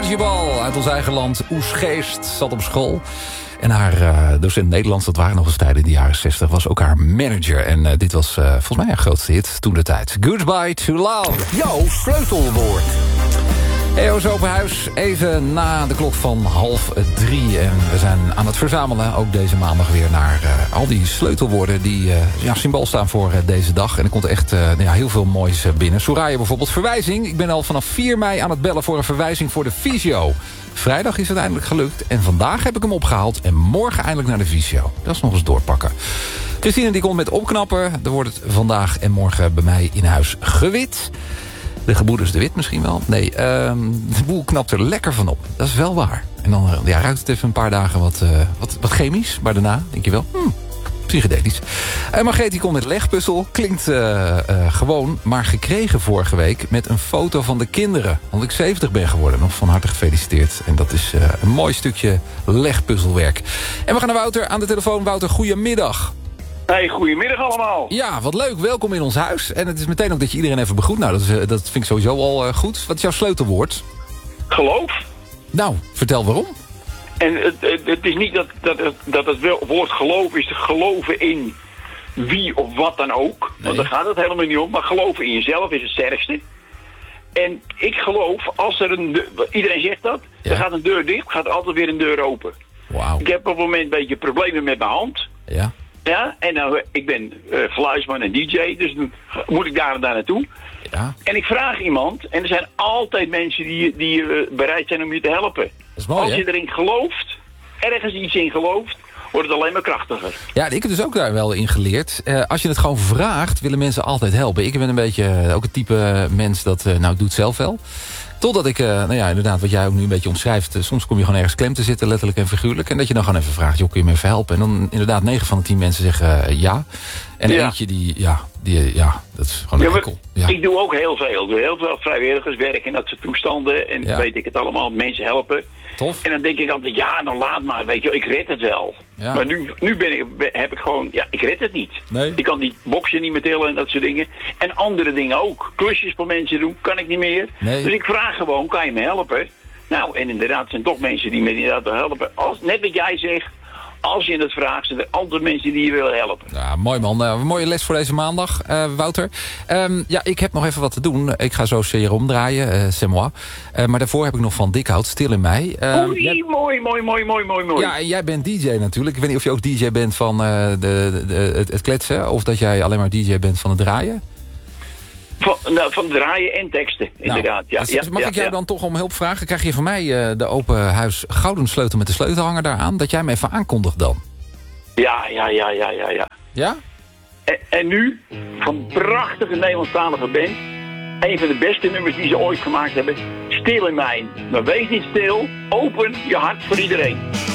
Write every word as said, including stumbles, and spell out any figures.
Archibald uit ons eigen land, Oesgeest, zat op school. En haar uh, docent Nederlands, dat waren nog eens tijden in de jaren zestig... was ook haar manager. En uh, dit was uh, volgens mij haar grootste hit toen de tijd. Goodbye to Love. Jouw sleutelwoord. E O's Open Huis, even na de klok van half drie. En we zijn aan het verzamelen, ook deze maandag weer... naar uh, al die sleutelwoorden die uh, ja, symbool staan voor uh, deze dag. En er komt echt uh, ja, heel veel moois uh, binnen. Soraya bijvoorbeeld, verwijzing. Ik ben al vanaf vier mei aan het bellen voor een verwijzing voor de fysio. Vrijdag is het eindelijk gelukt. En vandaag heb ik hem opgehaald. En morgen eindelijk naar de fysio. Dat is nog eens doorpakken. Christine die komt met opknappen. Er wordt het vandaag en morgen bij mij in huis gewit. De gebroeders de Wit misschien wel. Nee, uh, de boel knapt er lekker van op. Dat is wel waar. En dan ja, ruikt het even een paar dagen wat, uh, wat, wat chemisch. Maar daarna denk je wel, hmm, psychedelisch. Uh, Margreet die komt met legpuzzel. Klinkt uh, uh, gewoon, maar gekregen vorige week... met een foto van de kinderen. Want ik zeventig ben geworden. Nog van harte gefeliciteerd. En dat is uh, een mooi stukje legpuzzelwerk. En we gaan naar Wouter aan de telefoon. Wouter, goedemiddag. Hey, goedemiddag allemaal. Ja, wat leuk. Welkom in ons huis. En het is meteen ook dat je iedereen even begroet. Nou, dat, is, dat vind ik sowieso al uh, goed. Wat is jouw sleutelwoord? Geloof. Nou, vertel waarom. En het, het, het is niet dat, dat, het, dat het woord geloof is te geloven in wie of wat dan ook. Nee. Want daar gaat het helemaal niet om. Maar geloven in jezelf is het sterkste. En ik geloof, als er een deur, iedereen zegt dat, ja. Er gaat een deur dicht, gaat er altijd weer een deur open. Wauw. Ik heb op het moment een beetje problemen met mijn hand. Ja. Ja, en nou, ik ben uh, geluidsman en D J, dus dan moet ik daar en daar naartoe. Ja. En ik vraag iemand, en er zijn altijd mensen die, die uh, bereid zijn om je te helpen. Dat is mooi, Als hè? je erin gelooft, ergens iets in gelooft, wordt het alleen maar krachtiger. Ja, ik heb dus ook daar wel in geleerd. Uh, als je het gewoon vraagt, willen mensen altijd helpen. Ik ben een beetje uh, ook het type mens dat, uh, nou, ik doe het zelf wel. Totdat ik, uh, nou ja, inderdaad, wat jij ook nu een beetje omschrijft... Uh, soms kom je gewoon ergens klem te zitten, letterlijk en figuurlijk... en dat je dan gewoon even vraagt, joh, kun je me even helpen? En dan inderdaad negen van de tien mensen zeggen uh, ja. En ja. eentje die, ja, die, ja, dat is gewoon een ja, enkel. Ja. Ik doe ook heel veel. Ik doe heel veel vrijwilligerswerk en dat soort toestanden. En ja. weet ik het allemaal, mensen helpen. Tof. En dan denk ik altijd, ja, dan laat maar, weet je, ik red het wel. Ja. Maar nu, nu ben ik, heb ik gewoon, ja, ik red het niet. Nee. Ik kan die boksen niet meer tillen en dat soort dingen. En andere dingen ook. Klusjes voor mensen doen, kan ik niet meer. Nee. Dus ik vraag gewoon, kan je me helpen? Nou, en inderdaad zijn toch mensen die me inderdaad wel helpen. Als, net wat jij zegt, als je het vraagt, zijn er altijd mensen die je willen helpen. Ja, mooi man. Uh, een mooie les voor deze maandag, uh, Wouter. Um, ja, ik heb nog even wat te doen. Ik ga zo serum draaien, uh, c'est moi. Uh, maar daarvoor heb ik nog van Dikhout, Stil in Mij. Uh, Oei, jij... mooi, mooi, mooi, mooi, mooi, mooi. Ja, en jij bent D J natuurlijk. Ik weet niet of je ook D J bent van uh, de, de, de, het, het kletsen... of dat jij alleen maar D J bent van het draaien. Van, nou, van draaien en teksten, inderdaad. Nou, ja, dus mag ja, ik jou ja. dan toch om hulp vragen? Krijg je van mij uh, de open huis gouden sleutel met de sleutelhanger daaraan... dat jij me even aankondigt dan? Ja, ja, ja, ja, ja, ja. Ja? En, en nu, van prachtige Nederlandstalige band. Een van de beste nummers die ze ooit gemaakt hebben. Stil in Mij. Maar wees niet stil, open je hart voor iedereen.